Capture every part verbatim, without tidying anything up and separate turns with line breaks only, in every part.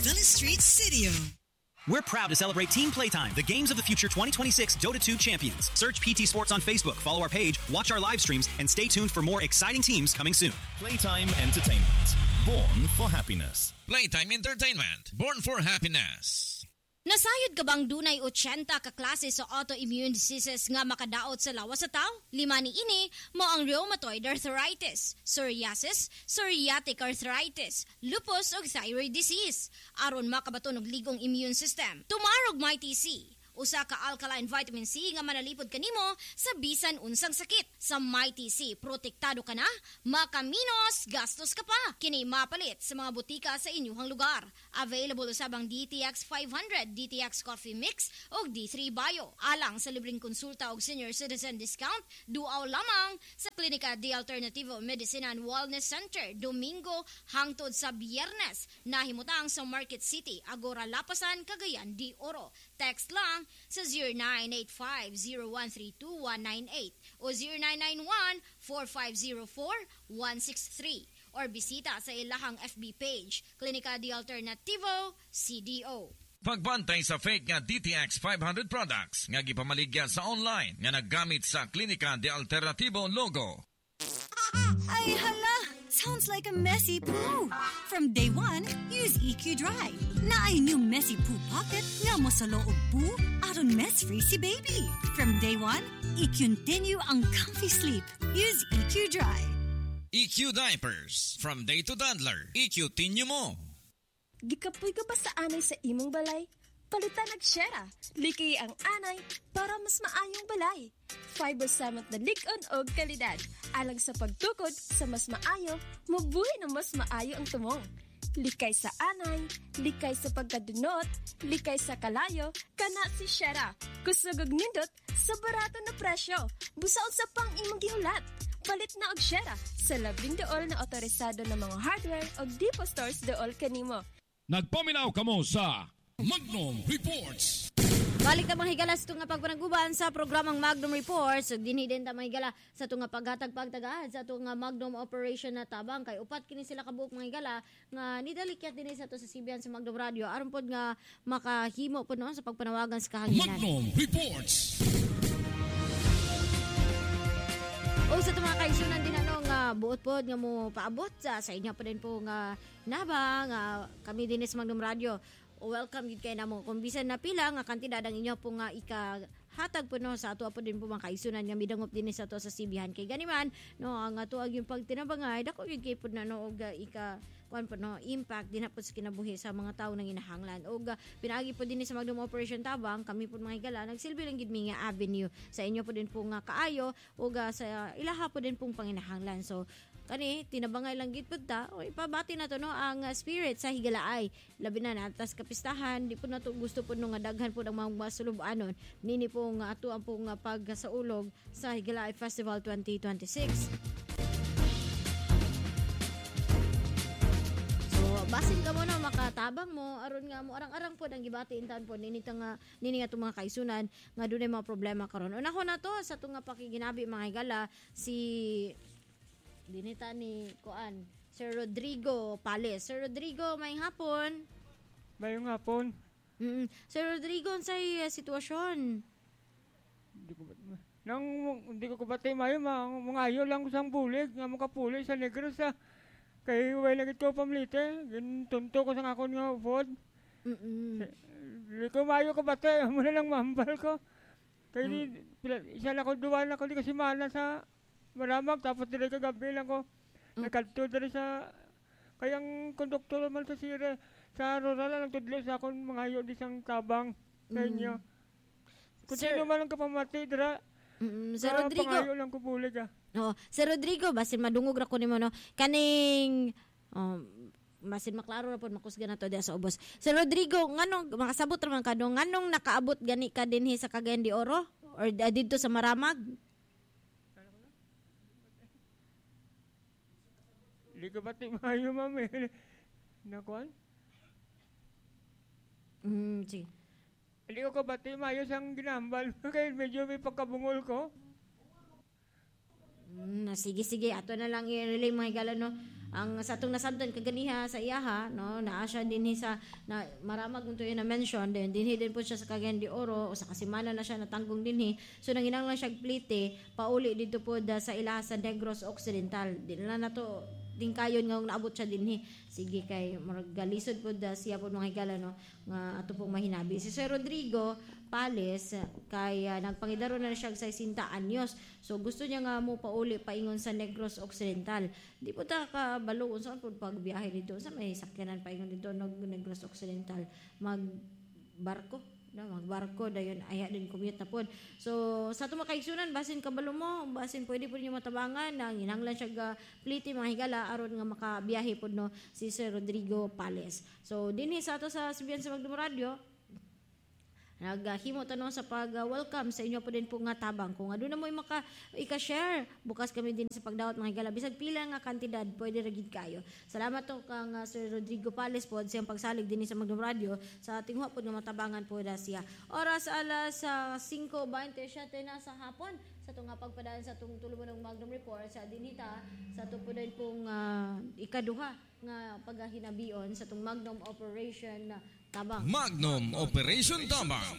Venice Street Studio.
We're proud to celebrate Team Playtime, the Games of the Future twenty twenty-six Dota two champions. Search P T Sports on Facebook, follow our page, watch our live streams, and stay tuned for more exciting teams coming soon.
Playtime Entertainment. Born for happiness.
Playtime Entertainment. Born for happiness.
Nasayod ka bang dunay eighty ka klase sa autoimmune diseases nga makadaot sa lawas sa tao? Lima ni ini mo ang rheumatoid arthritis, psoriasis, psoriatic arthritis, lupus ug thyroid disease. Aron makabaton og ligong immune system. Tumarog may T C. Usa ka alkaline vitamin C nga manalipod kanimo sa bisan unsang sakit. Sa Mighty C, protektado ka na, makaminos, gastos ka pa. Kini mapalit sa mga butika sa inyong lugar. Available usabang D T X five hundred, D T X Coffee Mix o D three Bio. Alang sa libreng konsulta og senior citizen discount, duaw lamang sa Klinika de Alternativo Medicine and Wellness Center, Domingo hangtod sa Biyernes. Nahimutang sa Market City, Agora Lapasan, Cagayan de Oro. Text lang sa zero nine eight five, zero one three two, one nine eight o zero nine nine one, four five zero four, one six three or bisita sa ilahang F B page, Klinika de Alternativo, C D O.
Pagbantay sa fake nga D T X five hundred products nga gipamaligya sa online nga naggamit sa Klinika de Alternativo logo.
Ay hala! Sounds like a messy poo. From day one, use E Q Dry. Na ay new messy poo pocket nga mo sa loob poo aron mess-free si baby. From day one, i-continue ang comfy sleep. Use E Q Dry.
E Q Diapers. From day to toddler, i-continue mo.
Gikapoy ka ba sa anay sa imong balay? Palitan nag-shera. Likay ang anay para mas maayong balay. Fiber Summit na lig-on og kalidad. Alang sa pagtukod sa mas maayo, mabuhay na mas maayo ang tumong. Likay sa anay, likay sa pagkadunot, likay sa kalayo, kana si Shera. Kusog og nindot sa barato na presyo. Busaon sa pang imong gihulat. Palit na og Shera sa labing dool na otorisado ng mga hardware og depot stores dool kanimo.
Nagpaminaw kamo sa Magnum Reports.
Balik na mga higala sa itong pagpanaguban sa programang Magnum Reports. So, dinhidin ta mga higala sa itong paghatag-pagtagahan sa itong Magnum Operation na tabang. Kay upat kini sila kabuok mga higala nga nidalikyat din sa ito sa C B N sa Magnum Radio. Aron po nga makahimo po no, sa pagpanawagan sa kahanginan.
Magnum Reports.
O sa itong mga kaisunan din ano nga buot po nga mo paabot sa, sa inyo pa din po nga nabang nga kami din sa Magnum Radio. Welcome yun kayo na mo. Kung bisan na pila nga kantidad ang inyo po nga ikahatag po no sa ato po din po mga kaisunan nga midangop din sa ato sa Sibihan. Kay ganiman, no, ang ato ang yung pagtinabangay, dako yung kayo po na no, og ika, kuan po no, impact din po sa kinabuhi sa mga tao nang inahanglan. O pinagi po din sa Magnum Operation Tabang, kami po mga higala, nagsilbi lang gid mi nga avenue sa inyo po din po nga kaayo, o sa ilaha po din pong panginahanglan. So, kani tinabangay lang gid pud ta o ipabati na to no ang uh, spirit sa higalaay labi na natas kapistahan di po na to gusto po no nga daghan po ng mga masulubanon nini po nga ato ang po nga pagsaulog sa Higalaay Festival twenty twenty-six. So basin ka mo na makatabang mo aron nga mo arang-arang po ang gibati intan po nini ta nga nini nga tong mga kaisunan nga dunay mga problema karon una ko na to sa tunga pakiginabi mga higala si dinita ni Kuan, Sir Rodrigo Pales. Sir Rodrigo, may hapon.
Mayong hapon.
Mm-hmm. Sir Rodrigo, sa'y uh, sitwasyon?
Hindi ko ba... Nang hindi ko kabati mayo, mga ayo lang sang bulig, nga mga pulig sa Negros sa... Kay way lagit ko pamlite, gintunto ko sa akon nga ufod. Hindi ko mayo kabati, muna lang mahambal ko. Kaya mm. isa lang ko duwan ako, di kasi mahala sa... Maramag, tapos dili kagabi lang ko. Mm. Nagkalto dali sa... Kayang konduktor naman sa sire. Sa rural lang tudlo sa akong mga ayo di sang tabang. Sa inyo. Mm. Kung sino man ang kapamati, dira.
Mm, Sir Rodrigo.
Pangayo lang ko bulig ah.
Oh, Sir Rodrigo, basin madungog ra ko nimo no. Kaning... Um, masin maklaro ra pod makusga na to diha sa ubos. Sir Rodrigo, nganong makasabot ra man kadto nganong nakaabot gani ka dinhi sa Cagayan de Oro or uh, didto sa Maramag?
Hindi ko bati mayo, mami. Nakuan?
Hmm, sige.
Hindi ko kabati mayo sang ginambal. Kaya medyo may pagkabungol ko.
Hmm, sige, sige. Ato na lang i-relay mga higala, no?
ang sa atong nasabtan kaganiha sa iyaha no naa siya dinhi sa na maramag unto yun na mention din dinhi din po siya sa Cagayan de Oro o sa Kasimana na siya natanggong dinhi so nanginanglan siya plite pauli dito po da sa ilaha sa Negros Occidental di na na to din kayon nga naabot siya dinhi sige kay margalisod po da siya po mga higala no nga ato pong mahinabi si Sir Rodrigo Pales kay uh, nagpangidaro na siya sa sixty anyos so gusto niya nga mo pauli paingon sa Negros Occidental di po ta ka balo unsa po pagbiyahe dito sa may sakyanan paingon dito no Negros Occidental mag barko na magbarko dayon aya din commute na pod so sa tumo kaigsunan basin kabalo mo basin pwede po niyo matabangan nang inanglan siya ga pliti mga higala aron nga makabiyahe pod no si Sir Rodrigo Pales so dinhi sa ato sa Subian sa Magdum Radio naghimo tanong sa pag-welcome uh, sa inyo po din po nga tabang. Kung aduna mo maka i-share, bukas kami din sa pagdawat mga higala. Bisag pila nga kantidad, pwede ragid kayo. Salamat to kang uh, Sir Rodrigo Pales po siyang pagsalig din sa Magdum Radio sa ating po nga matabangan po da siya. Oras alas uh, five twenty-seven na sa hapon sa itong nga pagpadaan sa itong tulubo ng Magdum Report sa dinita sa ito po din pong uh, ikaduha nga paghahinabion sa itong Magnum Operation na uh, Tabang.
Magnum Operation Tabang.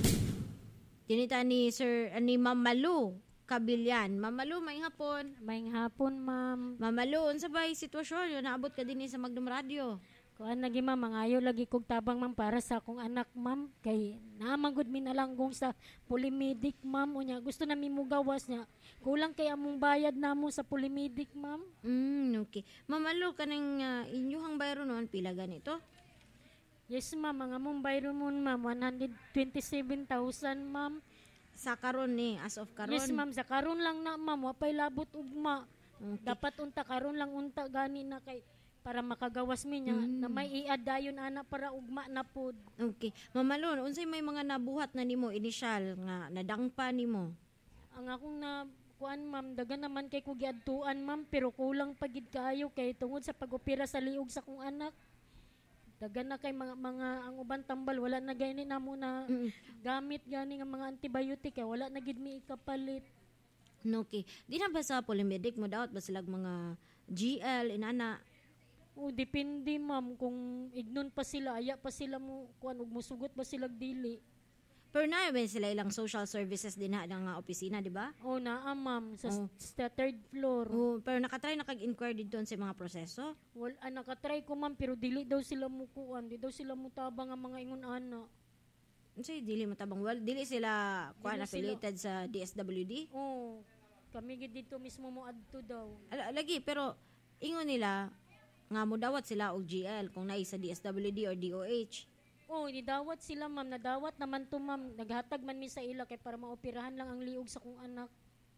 Tinita ni Sir ni Ma'am Malu Kabilyan. Ma'am Malu, may hapon.
May hapon, ma'am.
Ma'am Malu, unsa bay sitwasyon yun naabot ka din sa Magdum Radio?
Kuan lagi ma'am, mangayo lagi kog tabang ma'am para sa akong anak ma'am. Kay namagud mi na lang kung sa polimedic ma'am. Unya gusto na mi mugawas niya. Kulang kay among bayad namo sa polimedic ma'am.
Mm, okay. Ma'am Malu, kanang uh, inyuhang bayro noon pila ganito?
Yes, ma'am. Mga mong bayro mo, ma'am. one hundred twenty-seven thousand, ma'am.
Sa karon ni, as of karon?
Yes, ma'am. Sa karon lang na, ma'am. Wapay labot ugma. Okay. Dapat unta, karon lang unta gani na kay para makagawas mi niya mm. na may i-add anak para ugma na pod.
Okay. Mamalon, unsay may mga nabuhat na nimo initial nga nadangpa nimo?
Ang akong na kuan ma'am, daga naman kay ko giadtuan ma'am, pero kulang pagid kaayo kay tungod sa pag-opera sa liog sa kong anak. Dagan na kay mga mga ang uban tambal wala na gani na mo na mm. gamit gani nga mga antibiotic kay wala na gid mi ikapalit.
Okay. Di na ba sa polimedic mo daot ba silag mga G L inana?
O depende ma'am kung ignon pa sila aya pa sila mo kuan ug musugot ba sila dili.
Pero na ba sila ilang social services din na ng uh, opisina, di ba?
Oo, naa, ma'am. Sa,
oh.
sa third floor.
Oh, pero nakatry na kag-inquire dito sa mga proseso?
Well, ah, nakatry ko, ma'am, pero dili daw sila mukuan. Di daw sila mutabang ang mga ingon ana.
Ano dili mutabang? Well, dili sila kuan affiliated sila sa D S W D?
Oo. Kami gid dito mismo mo adto daw.
Al- lagi, pero ingon nila nga mo dawat sila og G L kung naay sa D S W D or D O H.
Oh, nidawat sila ma'am, nadawat naman to ma'am. Naghatag man mi sa ila kay para maoperahan lang ang liog sa kong anak.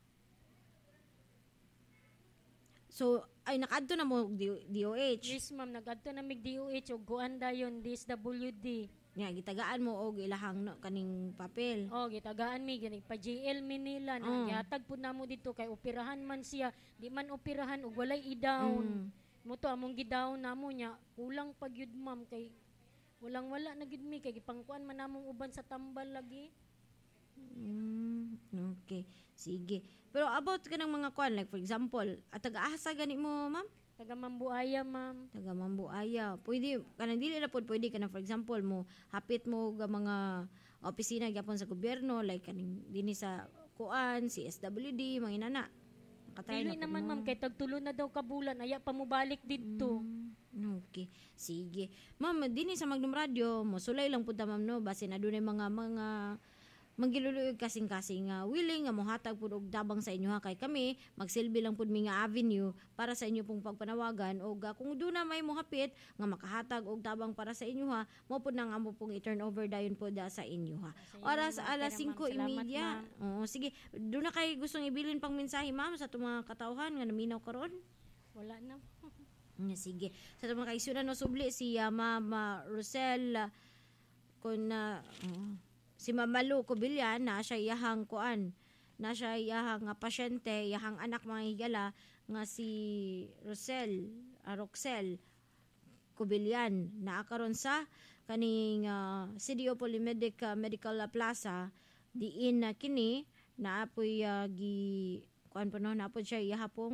So, ay nakadto na mo D O H?
Yes ma'am, nagadto na mig D O H o guan dayon D S W D.
Nga, gitagaan mo og ilahang no, kaning papel.
Oh, gitagaan mi gani pa J L mi nila na
mm.
gihatag pud namo dito kay operahan man siya, di man operahan og walay i-down. Mm. Muto among gi-down namo nya, kulang pag yun ma'am kay walang wala na gid mi kay gipangkuan man namong uban sa tambal lagi.
Mm, okay. Sige. Pero about kanang mga kuan like for example, at taga-asa gani mo, ma'am?
Taga Mambuaya, ma'am.
Taga Mambuaya. Pwede kanang dili na pod pwede kanang for example mo hapit mo ga mga opisina gyapon sa gobyerno like kaning dinhi sa kuan, C S W D, mga inana.
Dili na naman, ma'am, kay tagtulo na daw kabulan, aya pa mo balik dito.
Mm, okay, sige. Ma'am, dinhi sa Magdum Radio, mosulay lang po ta, ma'am, no? Basin na doon mga mga manggiluluig kasing-kasing uh, willing nga mohatag pud og dabang sa inyo ha kay kami magsilbi lang pud mi nga avenue para sa inyo pong pagpanawagan og uh, kung do na may mohapit nga makahatag og dabang para sa inyo ha mo pud nang amo pong i-turn over dayon pud uh, sa inyo ha. Oras alas five thirty. Oo, sige. Do na kay gustong ibilin pang mensahe, ma'am, sa itong mga katawhan nga naminaw karon?
Wala na.
Sige. Sa itong mga kaisunan no subli si uh, Ma'am uh, Rosel uh, kun uh, uh, si Mamalu Kubilyan na siya iyahang kuan na siya iyahang uh, pasyente iyahang anak mga higala nga si Rosel uh, Roxel Kubilyan na karon sa kaning uh, C D O Polymedic uh, Medical Plaza diin na uh, kini na apoy uh, gi kuan po no na apoy siya iyahapong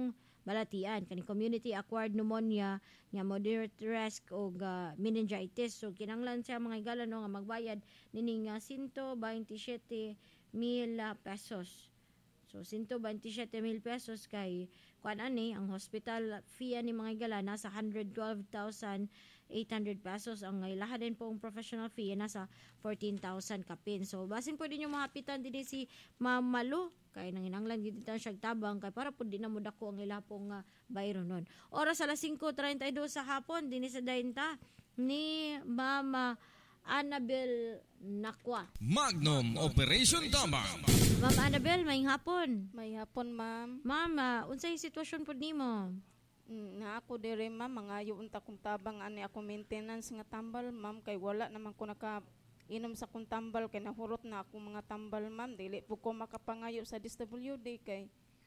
balatian kani community acquired pneumonia nga moderate risk og uh, meningitis. So kinahanglan siya mga higala no nga magbayad nining uh, one hundred twenty-seven mil pesos. So one hundred twenty-seven mil pesos kay kuan ani ang hospital fee ni mga higala nasa one hundred twelve thousand eight hundred pesos. Ang ilaha din pong professional fee nasa fourteen thousand kapin. So basin pwede nyo mahapitan din si Ma'am Malu kay nanginanglan gid ta siya tabang kay para pud di na mo dako ang ila pong uh, bayro nun. Oras alas five thirty-two sa hapon dinhi sa daynta ni Mama Annabel Nakwa.
Magnum Operation Tabang.
Ma'am Annabel, may hapon.
May hapon, ma'am.
Mama, unsay sitwasyon pud nimo?
Mm, na ako dire, ma'am, mga unta kong tabang ani ako maintenance nga tambal, ma'am, kay wala naman ko naka inom sa kong tambal kay nahurot na ako mga tambal, ma'am. Dili po ko makapangayo sa D S W D kay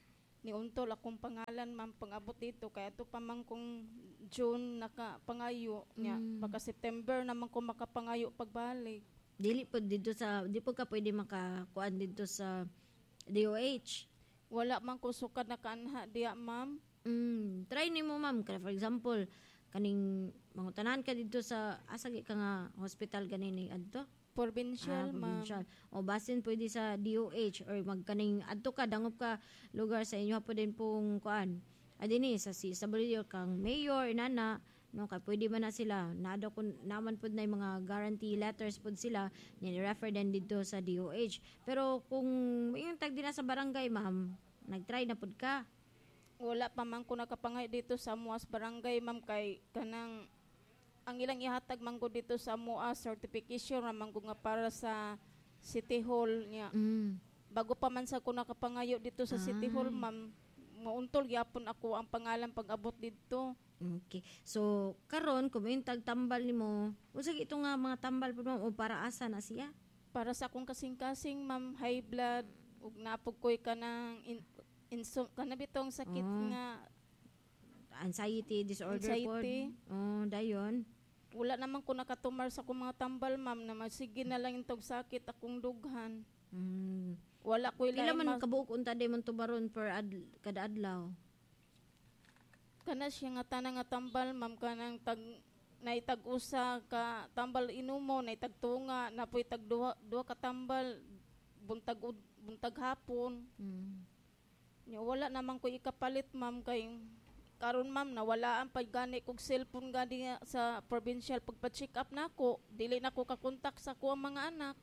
ni untol akong pangalan, ma'am, pang-abot dito kay ato pa man kong June nakapangayo niya.
Mm.
Pagka September naman ko makapangayo pagbalik.
Dili po dito sa di po ka pwede makakuan dito sa D O H.
Wala man ko sukad na kaanha diya, ma'am.
Mm, try nimo ma'am, for example, kaning mangutanan ka dito sa asagi ka nga hospital ganini adto.
Provincial,
ah,
ma'am.
provincial. O basin pwede sa D O H or magkaning adto ka dangop ka lugar sa inyo po din pong kuan. Adini sa C S W kang mayor inana no kay pwede man na sila naado kun naman pud na mga guarantee letters pud sila ni-refer din dito sa D O H. Pero kung yung tag din na sa barangay, ma'am, nag-try na pud ka.
Wala pa man ko nakapangay dito sa Muas Barangay, ma'am, kay kanang ang ilang ihatag man ko dito sa Muas certification naman ko nga para sa City Hall niya.
Mm.
Bago pa man sa ko nakapangayo dito sa
Ah.
City Hall, ma'am, mauntol gyapon ako ang pangalan pag-abot dito.
Okay. So karon kung yung tagtambal nimo, unsa ito nga mga tambal pud ma'am o para asa na siya?
Para sa akong kasing-kasing, ma'am, high blood ug napog koy kanang in, inso kana bitong sakit
Oh.
nga
Anxiety disorder
Anxiety.
pod. Oh, dayon.
wala naman ko nakatumar sa akong mga tambal, ma'am, na masige na lang intog sakit akong dughan.
Mm.
Wala ko
Pila man
mas-
kabuok unta day man tubaron per ad- kada adlaw.
kana siya nga tanang nga tambal, ma'am, kanang tag naitag usa ka tambal inumo, naitag tunga, napoy tag duha, duha ka tambal buntag ud- buntag hapon.
Mm.
Nya wala naman ko ikapalit, ma'am, kay karon, ma'am, nawalaan pa gani kog cellphone gani nga sa provincial pagpa-check up nako, dili nako ka-contact sa ko ang mga anak.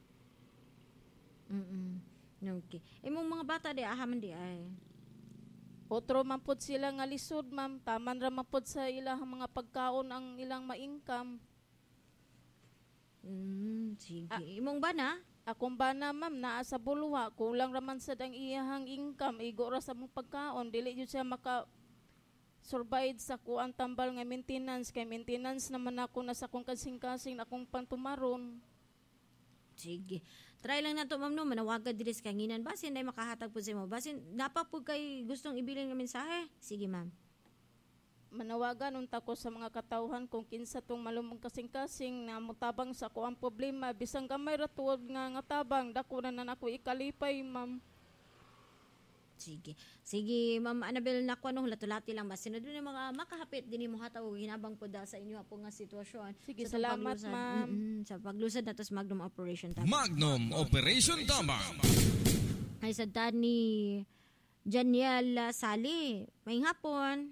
Mm. Okay. Imong mga bata di aha man di ay.
Otro man pod sila nga lisod, ma'am, taman ra man pod sa ilang mga pagkaon ang ilang ma-income.
Mm, sige. Imong bana?
Akong bana, ma'am, naa sa bulwa, kulang raman sa dang iyahang income, igo ra sa mong pagkaon, dili jud siya maka survive sa kuan tambal nga maintenance, kay maintenance naman ako na sa akong kasing-kasing na akong pantumaron.
Sige. Try lang nato ma'am no, manawagan diri sa kanginan basin day makahatag pud sa imo. Basin dapat pud kay gustong ibilin nga mensahe. Sige ma'am.
Manawagan unta ko sa mga katawhan kung kinsa tong malumong kasing-kasing na mutabang sa ako ang problema, bisang gamay ra tuod nga nga tabang, dako na na ako ikalipay, ma'am.
Sige. Sige, Ma'am Annabel, nakuha nung latulati lang ba? Sino doon yung mga makahapit din mo hataw hinabang po da sa inyo po nga sitwasyon.
Sige,
sa
salamat,
paglusad.
ma'am.
Mm-mm, sa paglusad na to sa Magnum Operation Tabang.
Magnum Operation Tabang.
Ay sa ni Janiel Sali. May hapon.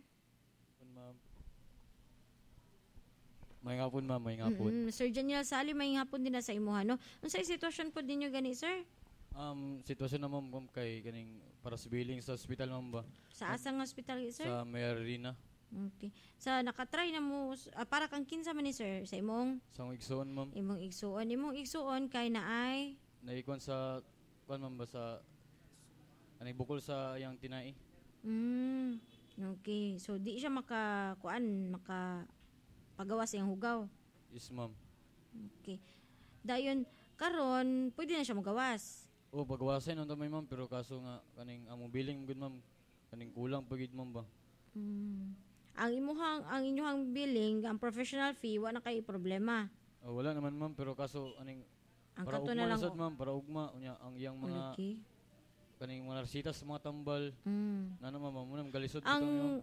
May hapon, ma'am, may hapon.
Mm-mm, Sir Janiel Sali, may hapon din na sa imuha, no? Ano sa sitwasyon po din nyo gani, sir?
Um, sitwasyon na, ma'am, ma'am, kay kaning para sa billing sa hospital, ma'am, ba?
Sa asang hospital, sir?
Sa Mayarina.
Okay. Sa nakatry na mo, ah, para kang kinsa man ni sir, sa imong?
Sa akong igsoon, ma'am.
Imong igsuon. Imong igsuon kay na ay?
Naikuan sa, kuan, ma'am, ba, sa, anay bukol sa yang tinai.
Mm, okay. So, di siya maka, kuan, maka, pagawa sa iyang hugaw.
Yes, ma'am.
Okay. Dayon, karon pwede na siya magawas.
O, pagawasan nun tamay, ma'am, pero kaso nga, kaning among billing, good, ma'am. Kaning kulang pagid, ma'am, ba?
Mm. Ang imuhang, ang inyong billing, ang professional fee, wala kay problema.
O, wala naman, ma'am, pero kaso, aning,
Ang
para
kanto
ugma
na lang.
sad, ma'am, para ugma, unya, ang iyang mga,
Okay.
kaning mga narsitas, mga tambal,
Mm.
na naman, ma'am, ma'am, galisod
Ang
kitang yung,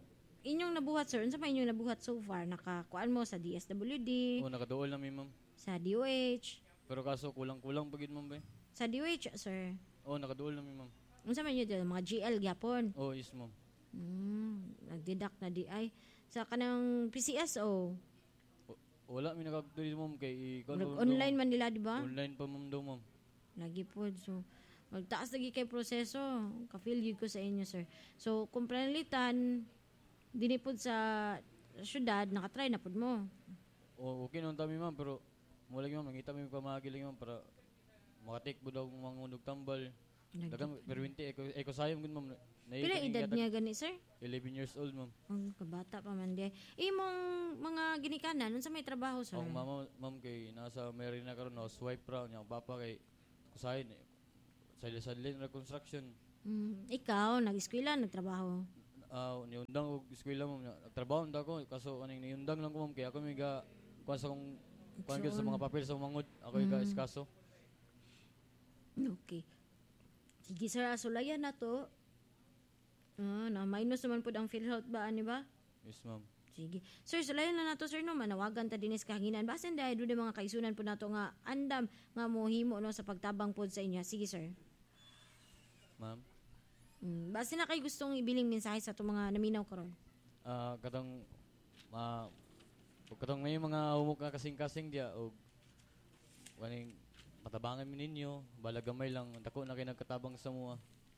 inyong nabuhat sir, unsa may inyong nabuhat so far? Nakakuan mo sa D S W D,
Oo, nakaduol na mi ma'am.
sa D O H,
Pero kaso kulang-kulang pagid ma'am ba?
sa D O H sir.
Oo, nakaduol na mi ma'am.
Unsa man yun dyan? Mga G L gyapon.
Oo, yes ma'am.
Mm, nagdeduct na di ay sa kanang P C S O.
Wala mi nakatuloy ma'am kay ikaw.
Murag online man nila di ba?
Online pa ma'am daw ma'am.
Lagi po. So, magtaas lagi kay proseso. Ka-feel yun ko sa inyo, sir. So, kung planlitan, dinipod sa syudad, nakatry na pod mo.
O, okay naman kami ma'am, pero mula lagi ma'am, mangita mi pamagiling ma'am para makatik po daw mga unog tambal. Dagan, pero hindi, eko, eko sayang gud ma'am.
Pila edad niya gani, sir?
eleven years old ma'am.
Ang kabata pa man di. Imong mga ginikanan, unsa may trabaho, sir?
Ang mama, ma'am kay nasa Marina karon no, swipe ra niya papa kay kusahin eh. Sa Sadlin Reconstruction.
Mm, ikaw, nag-eskwela, nagtrabaho?
Ah, uh, niundang og eskwela ma'am. Nagtrabaho nda ko kaso kaning niundang lang ko ma'am kay ako may ga kuan sa kong kuan gyud sa mga papel sa mangod. Ako mm. ga eskaso.
Okay. Sige sir, sulayan na to. Ah, na minus naman po ang PhilHealth ba ani ba?
Yes ma'am.
Sige. Sir, sulayan na nato sir no, manawagan ta dinis kahanginan. Basin dahil doon mga kaisunan po nato nga andam nga mohimo no sa pagtabang pod sa inyo. Sige sir.
Ma'am.
Mm, basin na kay gustong ibiling mensahe sa ato mga naminaw karon.
Ah, uh, katong ma uh, katong may mga humok nga kasing-kasing dia og kaning matabangan mi ninyo, balagamay lang dako na kay nagkatabang sa mua.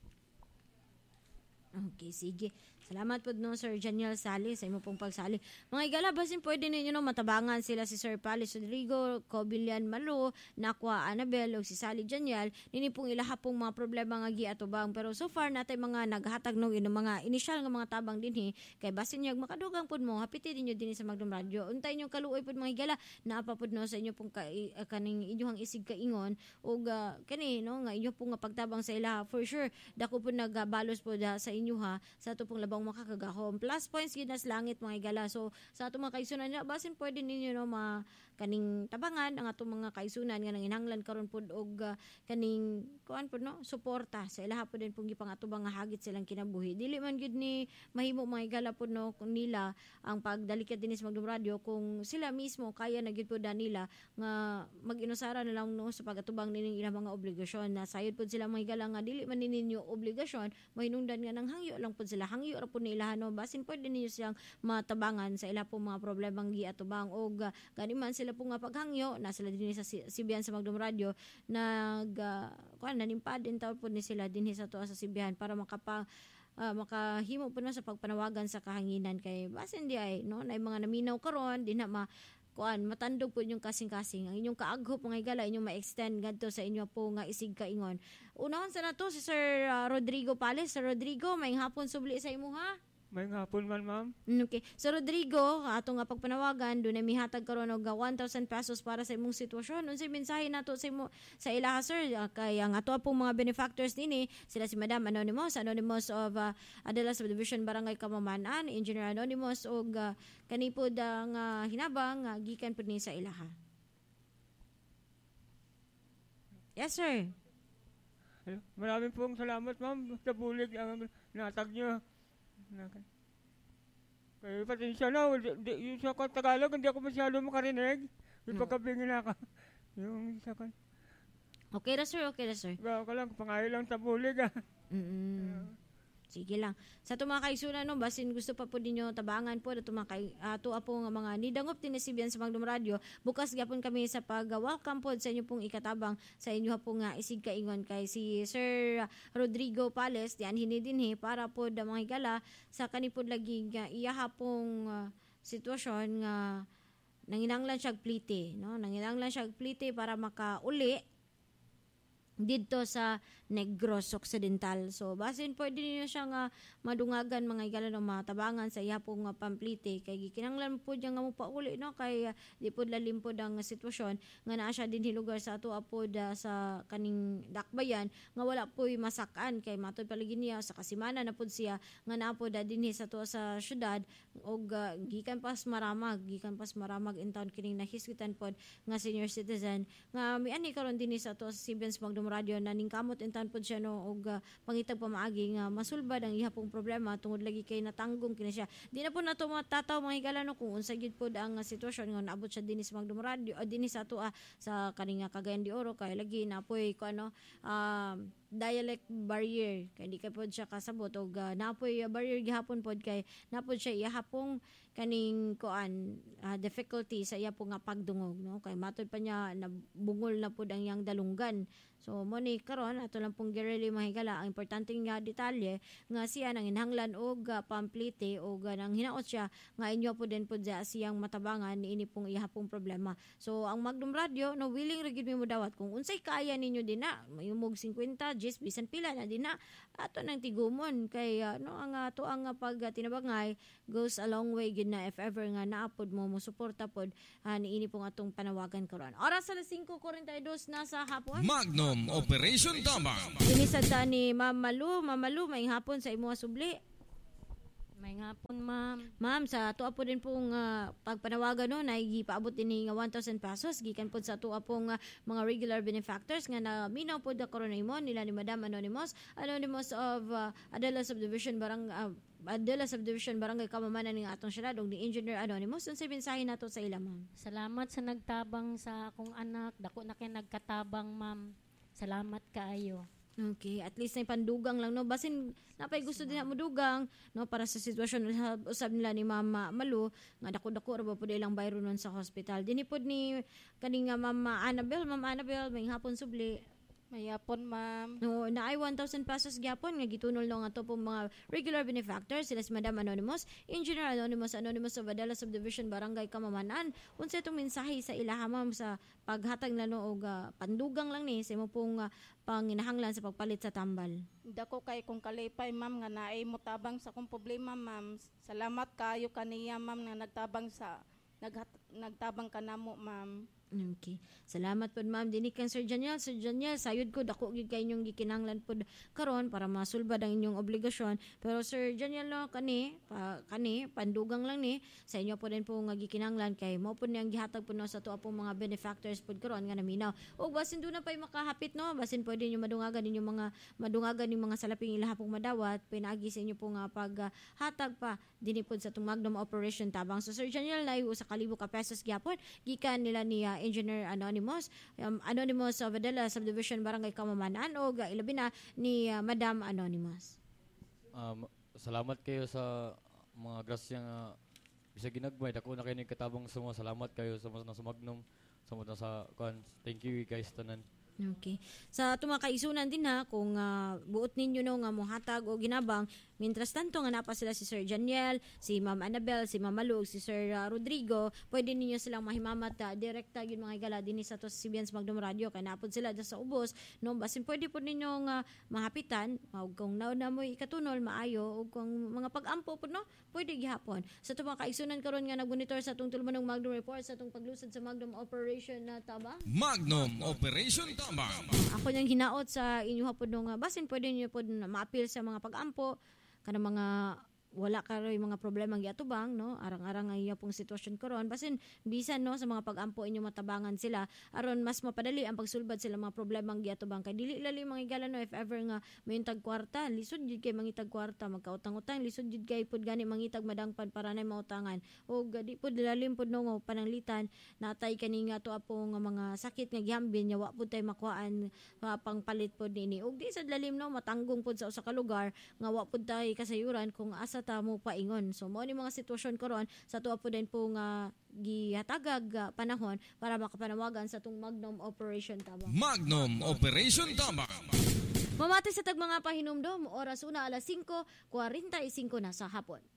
Okay, sige. Salamat po no Sir Janiel Sali sa imo pong pagsali. Mga igala, basin pwede ninyo no matabangan sila si Sir Palis Rodrigo, Cobilian Malo, Nakwa Annabel o si Sali Janiel. Nini pong ilaha pong mga problema nga giatubang. Pero so far natay mga naghatag no ino mga initial nga mga tabang dinhi kay basin yag makadugang pud mo hapiti dinyo dinhi sa Magdum Radio. Untay nyo kaluoy pud mga igala naapa pud no sa inyo pong ka, uh, kaning inyong isig kaingon ug uh, kani no nga inyo pong nga pagtabang sa ilaha for sure dako pud nagabalos pud uh, sa inyo ha sa ato pong labang makakagahom. Plus points yun nas langit mga igala. So sa ato mga kaisunan niya, basin pwede ninyo no ma kaning tabangan ang ato mga kaisunan nga nanginhanglan karon pud og uh, kaning kuan pud no suporta sa ilaha pud din pong gipang ato nga hagit silang kinabuhi. Dili man gid ni mahimo mga igala pud no kung nila ang pagdalikat dinis Magdum Radio kung sila mismo kaya na gid pud nila nga mag-inusara na lang no sa pagatubang nining ilang mga obligasyon na sayod pud sila mga igala nga dili man ninyo obligasyon mahinungdan nga nang hangyo lang pud sila hangyo ra pud nila no basin pwede ninyo silang matabangan sa ila pong mga problemang giatubang og uh, gani man sila pong nga paghangyo na sila dinhi sa Sibihan sa Magdum Radio nag uh, kuan nanimpad din taw pud ni sila dinhi sa tuwa sa Sibihan para makapa uh, makahimo po na sa pagpanawagan sa kahanginan kay basin di ay no na mga naminaw karon di na ma kuan matandog po inyong kasing-kasing ang inyong kaaghop mga igala inyong ma-extend ngadto sa inyo po nga isig kaingon. Unahon sa nato si Sir uh, Rodrigo Pales. Sir Rodrigo, may hapon subli sa imo ha.
May hapon man ma'am.
Okay. So Rodrigo, ato nga pagpanawagan do na mihatag karon og one thousand pesos para sa imong sitwasyon. Unsay mensahe nato sa imo sa ilaha sir kay ang ato pong mga benefactors dinhi sila si Madam Anonymous, Anonymous of uh, Adela Subdivision Barangay Kamamanan, Engineer Anonymous og uh, kani pod ang uh, hinabang uh, gikan pud ni sa ilaha. Yes sir.
Hello. Maraming pong salamat ma'am sa bulig ang natag niyo. Kaya pasensya na, yung sa Tagalog, hindi ako masyado makarinig. Yung pagkabingin ako. Yung sa kan.
Okay na sir, okay na sir.
Gawa ka lang, pangayo lang sa bulig ah.
Mm-mm. Sige lang. Sa mga kaisunan no, basin gusto pa po ninyo tabangan po ato mga kay ato po nga mga nidangop tinisibian sa Magdum Radio. Bukas gyapon kami sa pag-welcome po sa inyo pong ikatabang sa inyo po nga isig kaingon kay si Sir Rodrigo Pales dian hini dinhi para po da mga higala sa kanipod lagi nga iyaha pong uh, sitwasyon nga nanginanglan siya plite, no? Nanginanglan siya plite para makauli dito sa Negros Occidental. So basin pwede niyo siya nga madungagan mga igala no matabangan sa iya pong uh, pamplite kay gikinanglan po diya nga mo pauli no kay uh, di pod lalim pod ang sitwasyon nga naa siya dinhi lugar sa ato apod uh, sa kaning dakbayan nga wala poy masakan kay matod palagi niya sa kasimana na pod siya nga naa pod uh, dinhi sa to sa syudad og uh, gikan pas maramag gikan pas maramag in town kining nahisgitan pod nga senior citizen nga miani karon dinhi sa to sa Sibian sa Magdum Magnum Radio na ningkamot intan pod siya no og uh, pangitag pamaagi nga masulbad ang ihapong problema tungod lagi kay natanggong kini siya. Di na po nato matataw mga higala no kung unsa gyud pod ang uh, sitwasyon nga naabot siya dinhi sa Magnum Radio o dinhi sa ato uh, sa kaninga Cagayan de Oro kay lagi na poy ko ano uh, dialect barrier kay di kay pod siya kasabot og uh, napoy uh, barrier gihapon pod kay napod siya ihapong kaning kuan uh, difficulty sa iya po nga pagdungog no kay matod pa niya nabungol na pud ang yang dalunggan. So mo ni karon ato lang pong girely mahigala ang importante nga detalye nga siya nang inhanglan og uh, pamplite og uh, nang hinaot siya nga inyo po din pud siyang matabangan niini pong ihapong problema. So ang Magnum Radio no willing ra gyud mo dawat kung unsay kaya ninyo dinha mayumog fifty G's bisan pila na dinha ato nang tigumon kay uh, no ang ato ang uh, pag uh, tinabangay goes a long way gyud na if ever nga naapod mo mo suporta pod uh, niini pong atong panawagan karon. Oras alas five forty-two na sa hapon.
Magnum Operation Tabang.
Inisad ta ni Ma'am Malu, Ma'am Malu may hapon sa imo subli.
May hapon, ma'am.
Ma'am, sa tuwa po din pong uh, pagpanawagan no, naigipaabot din nga one thousand pesos gikan po sa tuwa pong uh, mga regular benefactors nga na minaw po da karon imon nila ni Madam Anonymous, Anonymous of uh, Adela Subdivision Barang uh, Adela Subdivision Barangay Kamamanan ng atong syudad ug ni Engineer Anonymous. Unsay mensahe nato sa ila, ma'am?
Salamat sa nagtabang sa akong anak. Dako na kay nagkatabang, ma'am. Salamat kaayo.
Okay, at least na pandugang lang no basin napay gusto din mo dugang no para sa sitwasyon usab nila ni Mama Malu nga dako-dako ra ba pud ilang bayro nun sa hospital. Dinhi pod ni kaning Mama Annabel, Mama Annabel may hapon subli.
May hapon, ma'am.
No, na ay one thousand pesos gyapon nga gitunol no nga to pong mga regular benefactors sila si Madam Anonymous, Engineer Anonymous, Anonymous of Adela Subdivision Barangay Kamamanan. Unsa itong mensahe sa ilaha, ma'am, sa paghatag na no og uh, pandugang lang ni sa imo pong uh, panginahanglan sa pagpalit sa tambal.
Dako kay kung kalipay, ma'am, nga naay mo tabang sa kung problema, ma'am. Salamat kayo kaniya, ma'am, nga nagtabang sa naghat, nagtabang kanamo, ma'am.
Okay. Salamat po, ma'am. Dini kang Sir Janiel. Sir Janiel, sayod ko, dako gid kay inyong gikinanglan po karon para masulbad ang inyong obligasyon. Pero Sir Janiel, no, kani, pa, kani, pandugang lang ni, sa inyo po din po nga gikinanglan kay mo po niyang gihatag po no, sa tuwa po mga benefactors po karon nga naminaw. O basin doon na pa'y makahapit, no? Basin pwede nyo madungagan ninyo mga, madungagan yung mga salaping ilaha pong madawat, pinagi sa inyo po nga paghatag uh, pa, dini po sa itong Magnum Operation Tabang. So Sir Janiel, na sa kalibo ka pesos gyapon, gikan nila ni uh, Engineer Anonymous, um, Anonymous of Adela Subdivision Barangay Kamamanan o uh, ilabi na ni uh, Madam Anonymous.
Um, salamat kayo sa mga grasya nga bisa ginagmay. Dako na kayo nagkatabang sa mga salamat kayo sa mga Magnum. Sa mga sa kan. Thank you guys tanan.
Okay. Sa itong mga kaisunan din ha, kung uh, buot ninyo no nga mohatag o ginabang, mientras tanto nga napa sila si Sir Janiel, si Ma'am Annabel, si Ma'am Malug, si Sir uh, Rodrigo, pwede ninyo silang mahimamat uh, direkta yun mga igala din sa to si Sibians Magnum Radio, kaya napod sila dyan sa ubos, no, basin pwede po ninyong uh, mahapitan, o kung nauna mo ikatunol, maayo, o kung mga pag-ampo po, no, pwede gihapon. Sa itong mga kaisunan karon nga nag-monitor sa itong tulman ng Magnum Report, sa itong paglusad sa Magnum Operation na taba?
Magnum Operation Tabang.
Ako niyang hinaot sa inyo hapon nung uh, basin pwede niyo po ma-appeal sa mga pag-ampo kana mga wala karoy mga problema giatubang no arang-arang ay pong sitwasyon karon basin bisan no sa mga pag-ampo inyo matabangan sila aron mas mapadali ang pagsulbad sila mga problema giatubang kay dili lali mga igala no if ever nga mayuntag kwarta lisod jud kay mangitag kwarta magkautang-utang lisod jud kay pud gani mangitag madangpan para na mautangan o di pud lalim pud no pananglitan natay kani nga to apo nga mga sakit nga gihambin nya wa pud tay makuhaan uh, pangpalit pud nini ug di sad lalim no matanggong pud sa usa ka lugar nga wa pud tay kasayuran kung asa ta mo paingon. So mo ni mga sitwasyon karon sa tuwa po din po nga gihatagag uh, panahon para makapanawagan sa tung Magnum Operation Tabang.
Magnum Operation Tabang.
Mamati sa tag mga pahinumdom, oras una alas five forty-five na sa hapon.